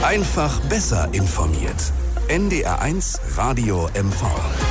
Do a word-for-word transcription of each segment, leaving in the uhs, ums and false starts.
Einfach besser informiert. N D R eins Radio M V.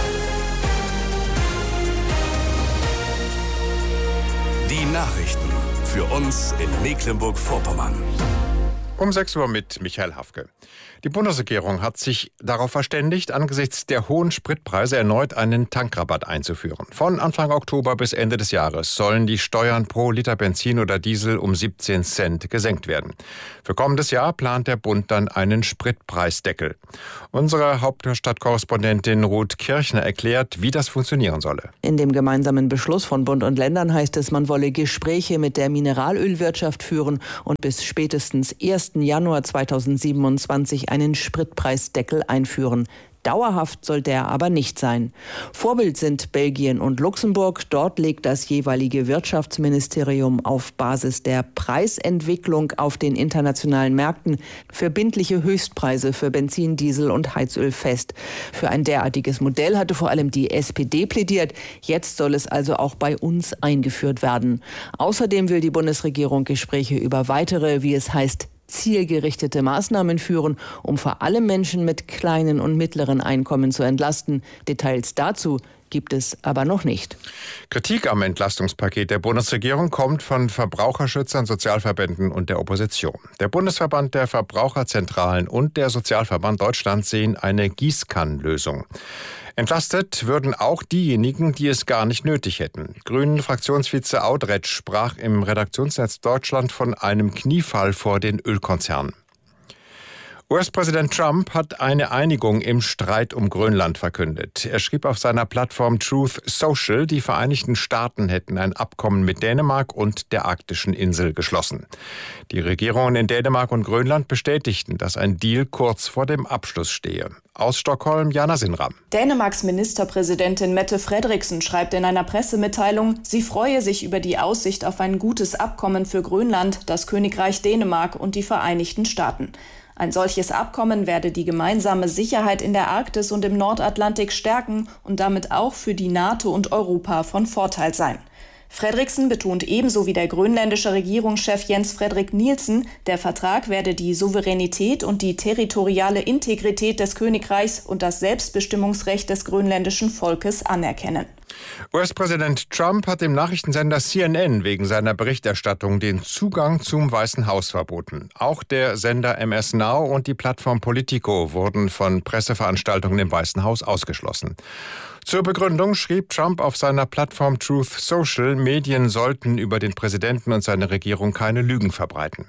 Die Nachrichten für uns in Mecklenburg-Vorpommern. Um sechs Uhr mit Michael Hafke. Die Bundesregierung hat sich darauf verständigt, angesichts der hohen Spritpreise erneut einen Tankrabatt einzuführen. Von Anfang Oktober bis Ende des Jahres sollen die Steuern pro Liter Benzin oder Diesel um siebzehn Cent gesenkt werden. Für kommendes Jahr plant der Bund dann einen Spritpreisdeckel. Unsere Hauptstadtkorrespondentin Ruth Kirchner erklärt, wie das funktionieren solle. In dem gemeinsamen Beschluss von Bund und Ländern heißt es, man wolle Gespräche mit der Mineralölwirtschaft führen und bis spätestens ersten Januar zweitausendsiebenundzwanzig einen Spritpreisdeckel einführen. Dauerhaft soll der aber nicht sein. Vorbild sind Belgien und Luxemburg. Dort legt das jeweilige Wirtschaftsministerium auf Basis der Preisentwicklung auf den internationalen Märkten verbindliche Höchstpreise für Benzin, Diesel und Heizöl fest. Für ein derartiges Modell hatte vor allem die S P D plädiert. Jetzt soll es also auch bei uns eingeführt werden. Außerdem will die Bundesregierung Gespräche über weitere, wie es heißt, zielgerichtete Maßnahmen führen, um vor allem Menschen mit kleinen und mittleren Einkommen zu entlasten. Details dazu gibt es aber noch nicht. Kritik am Entlastungspaket der Bundesregierung kommt von Verbraucherschützern, Sozialverbänden und der Opposition. Der Bundesverband der Verbraucherzentralen und der Sozialverband Deutschland sehen eine Gießkannenlösung. Entlastet würden auch diejenigen, die es gar nicht nötig hätten. Grünen-Fraktionsvize Audretsch sprach im Redaktionsnetz Deutschland von einem Kniefall vor den Ölkonzernen. U S-Präsident Trump hat eine Einigung im Streit um Grönland verkündet. Er schrieb auf seiner Plattform Truth Social, die Vereinigten Staaten hätten ein Abkommen mit Dänemark und der arktischen Insel geschlossen. Die Regierungen in Dänemark und Grönland bestätigten, dass ein Deal kurz vor dem Abschluss stehe. Aus Stockholm, Jana Sinram. Dänemarks Ministerpräsidentin Mette Frederiksen schreibt in einer Pressemitteilung, sie freue sich über die Aussicht auf ein gutes Abkommen für Grönland, das Königreich Dänemark und die Vereinigten Staaten. Ein solches Abkommen werde die gemeinsame Sicherheit in der Arktis und im Nordatlantik stärken und damit auch für die NATO und Europa von Vorteil sein. Frederiksen betont ebenso wie der grönländische Regierungschef Jens Frederik Nielsen, der Vertrag werde die Souveränität und die territoriale Integrität des Königreichs und das Selbstbestimmungsrecht des grönländischen Volkes anerkennen. U S-Präsident Trump hat dem Nachrichtensender C N N wegen seiner Berichterstattung den Zugang zum Weißen Haus verboten. Auch der Sender M S Now und die Plattform Politico wurden von Presseveranstaltungen im Weißen Haus ausgeschlossen. Zur Begründung schrieb Trump auf seiner Plattform Truth Social, Medien sollten über den Präsidenten und seine Regierung keine Lügen verbreiten.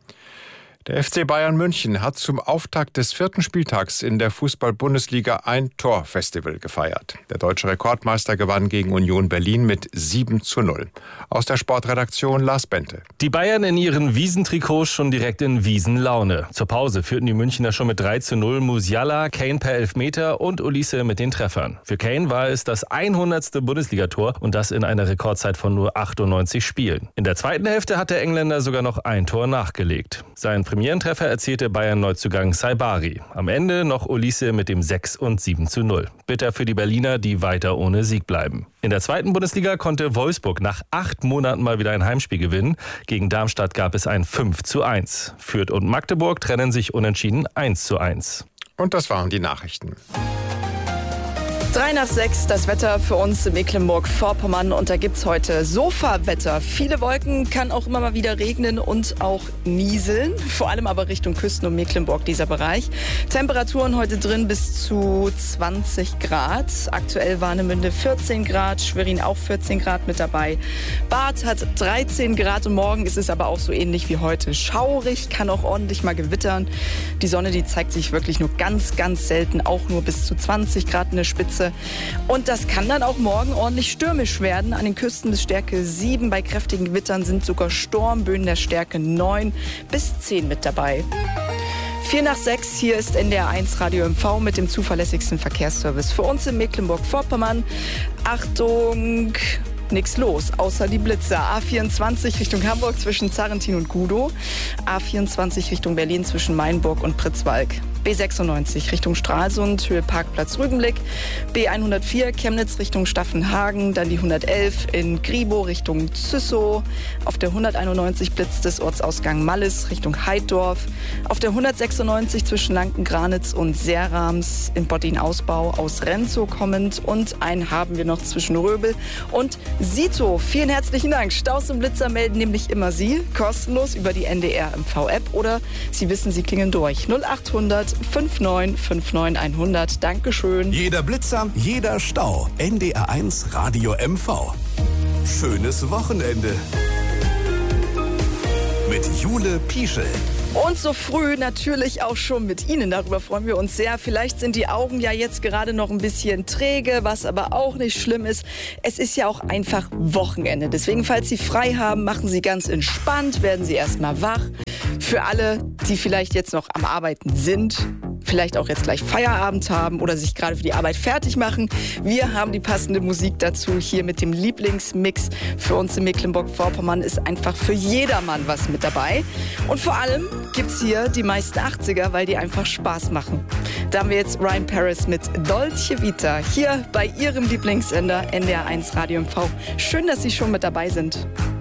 Der F C Bayern München hat zum Auftakt des vierten Spieltags in der Fußball-Bundesliga ein Torfestival gefeiert. Der deutsche Rekordmeister gewann gegen Union Berlin mit sieben zu null. Aus der Sportredaktion Lars Bente. Die Bayern in ihren Wiesentrikots schon direkt in Wiesenlaune. Zur Pause führten die Münchner schon mit drei zu null. Musiala, Kane per Elfmeter und Olise mit den Treffern. Für Kane war es das hundertste Bundesligator und das in einer Rekordzeit von nur achtundneunzig Spielen. In der zweiten Hälfte hat der Engländer sogar noch ein Tor nachgelegt. Sein Premierentreffer erzielte Bayern-Neuzugang Saibari. Am Ende noch Olise mit dem sechs und sieben zu null. Bitter für die Berliner, die weiter ohne Sieg bleiben. In der zweiten Bundesliga konnte Wolfsburg nach acht Monaten mal wieder ein Heimspiel gewinnen. Gegen Darmstadt gab es ein fünf zu eins. Fürth und Magdeburg trennen sich unentschieden eins zu eins. Und das waren die Nachrichten. Drei nach sechs, das Wetter für uns in Mecklenburg-Vorpommern und da gibt's heute Sofawetter. Viele Wolken, kann auch immer mal wieder regnen und auch nieseln, vor allem aber Richtung Küsten und Mecklenburg dieser Bereich. Temperaturen heute drin bis zu zwanzig Grad. Aktuell Warnemünde vierzehn Grad, Schwerin auch vierzehn Grad mit dabei. Bad hat dreizehn Grad und morgen ist es aber auch so ähnlich wie heute. Schaurig, kann auch ordentlich mal gewittern. Die Sonne, die zeigt sich wirklich nur ganz, ganz selten, auch nur bis zu zwanzig Grad in der Spitze. Und das kann dann auch morgen ordentlich stürmisch werden. An den Küsten bis Stärke sieben. Bei kräftigen Gewittern sind sogar Sturmböen der Stärke neun bis zehn mit dabei. vier nach sechs, hier ist N D R eins Radio M V mit dem zuverlässigsten Verkehrsservice für uns in Mecklenburg-Vorpommern. Achtung, nichts los, außer die Blitzer. A vierundzwanzig Richtung Hamburg zwischen Zarrentin und Gudow. A vierundzwanzig Richtung Berlin zwischen Mainburg und Pritzwalk. B sechsundneunzig Richtung Stralsund, Höhe Parkplatz Rügenblick. B hundertvier Chemnitz Richtung Staffenhagen, dann die hundertelf in Gribow Richtung Züssow. Auf der hunderteinundneunzig Blitz des Ortsausgang Mallis Richtung Heiddorf. Auf der hundertsechsundneunzig zwischen Lanken-Granitz und Seerams in Bottin-Ausbau aus Renzow kommend. Und einen haben wir noch zwischen Röbel und Sito. Vielen herzlichen Dank. Staus und Blitzer melden nämlich immer Sie, kostenlos über die N D R M V-App oder Sie wissen, Sie klingen durch. null achthundert neunundfünfzig neunundfünfzig hundert. Dankeschön. Jeder Blitzer, jeder Stau. N D R eins Radio M V. Schönes Wochenende. Mit Jule Pieschel. Und so früh natürlich auch schon mit Ihnen. Darüber freuen wir uns sehr. Vielleicht sind die Augen ja jetzt gerade noch ein bisschen träge, was aber auch nicht schlimm ist. Es ist ja auch einfach Wochenende. Deswegen, falls Sie frei haben, machen Sie ganz entspannt, werden Sie erstmal wach. Für alle, die vielleicht jetzt noch am Arbeiten sind, vielleicht auch jetzt gleich Feierabend haben oder sich gerade für die Arbeit fertig machen. Wir haben die passende Musik dazu hier mit dem Lieblingsmix. Für uns in Mecklenburg-Vorpommern ist einfach für jedermann was mit dabei. Und vor allem gibt's hier die meisten achtziger, weil die einfach Spaß machen. Da haben wir jetzt Ryan Paris mit Dolce Vita hier bei Ihrem Lieblingssender N D R eins Radio M V. Schön, dass Sie schon mit dabei sind.